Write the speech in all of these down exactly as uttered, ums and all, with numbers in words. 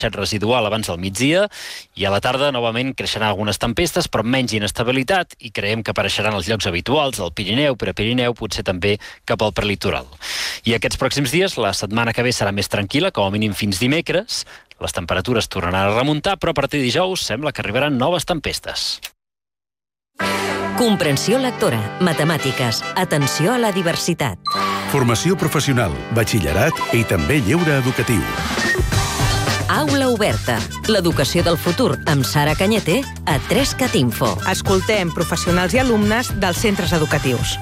residual abans del migdia i a la tarda novament creixeran algunes tempestes però amb menys inestabilitat i creiem que apareixeran els llocs habituals del Pirineu, Prepirineu, potser també cap al prelitoral. I aquests pròxims dies, la setmana que ve serà més tranquil·la, com a mínim fins dimecres. Les temperatures tornaran a remuntar, però a partir de dijous sembla que arribaran noves tempestes. Comprensió lectora, matemàtiques, atenció a la diversitat. Formació professional, batxillerat i també lleure educatiu. Aula oberta. L'educació del futur amb Sara Cañete a tres cat info. Escoltem professionals i alumnes dels centres educatius.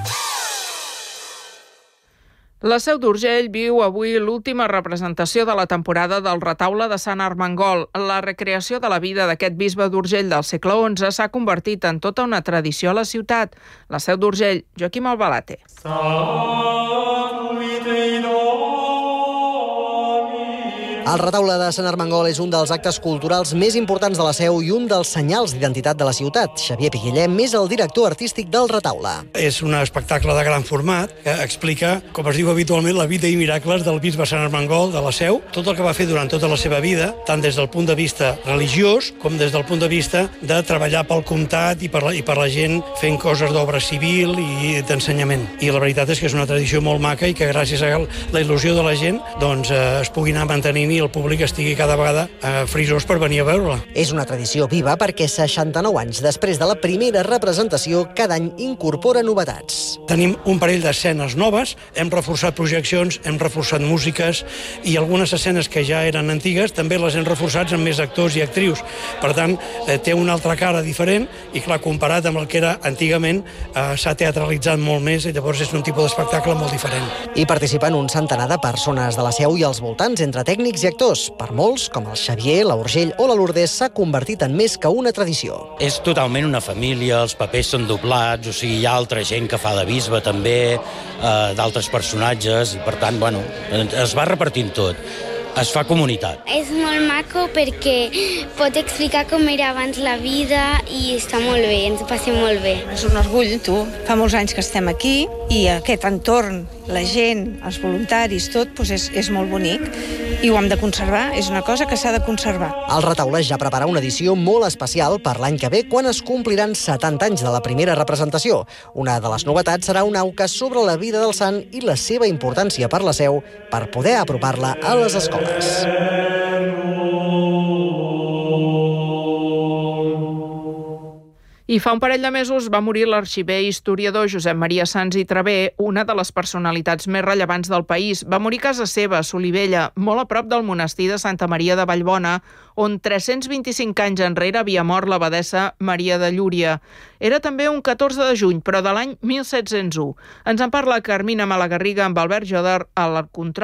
La Seu d'Urgell viu avui l'última representació de la temporada del Retaule de Sant Armengol. La recreació de la vida d'aquest bisbe d'Urgell del segle onze s'ha convertit en tota una tradició a la ciutat. La Seu d'Urgell, Joaquim Albalate. El Retaule de Sant Armengol és un dels actes culturals més importants de la Seu i un dels senyals d'identitat de la ciutat. Xavier Piquillem és el director artístic del Retaule. És un espectacle de gran format que explica, com es diu habitualment, la vida i miracles del bisbe Sant Armengol de la Seu, tot el que va fer durant tota la seva vida, tant des del punt de vista religiós com des del punt de vista de treballar pel comtat i per la, i per la gent fent coses d'obra civil i d'ensenyament. I la veritat és que és una tradició molt maca i que gràcies a la il·lusió de la gent doncs, eh, es pugui anar mantenint i el públic estigui cada vegada eh, frisós per venir a veure-la. És una tradició viva perquè seixanta-nou anys després de la primera representació cada any incorpora novetats. Tenim un parell d'escenes noves, hem reforçat projeccions, hem reforçat músiques i algunes escenes que ja eren antigues també les hem reforçats amb més actors i actrius. Per tant, eh, té una altra cara diferent i clar, comparat amb el que era antigament, eh, s'ha teatralitzat molt més i llavors és un tipus d'espectacle molt diferent. Hi participen un centenar de persones de la Seu i els voltants entre tècnics i actors. Per molts, com el Xavier, la Urgell o la Lourdes, s'ha convertit en més que una tradició. És totalment una família, els papers són doblats, o sigui, hi ha altra gent que fa de bisbe també, eh, d'altres personatges, i per tant, bueno, es va repartint tot. Es fa comunitat. És molt maco perquè pot explicar com era abans la vida i està molt bé, ens ho passem molt bé. És un orgull, tu. Fa molts anys que estem aquí i aquest entorn, la gent, els voluntaris, tot, doncs és, és molt bonic i ho hem de conservar, és una cosa que s'ha de conservar. El Retaule ja prepara una edició molt especial per l'any que ve quan es compliran setanta anys de la primera representació. Una de les novetats serà un auca sobre la vida del sant i la seva importància per la Seu per poder apropar-la a les escoles. I fa un parell de mesos va morir l'arxiver i historiador Josep Maria Sans i Traver, una de les personalitats més rellevants del país. Va morir a casa seva, a Solivella, molt a prop del monestir de Santa Maria de Vallbona, on tres-cents vint-i-cinc anys enrere havia mort l'abadessa Maria de Llúria. Era també un catorze de juny, però de l'any mil set-cents u. Ens en parla Carmina Malagarriga amb Albert Joder al control.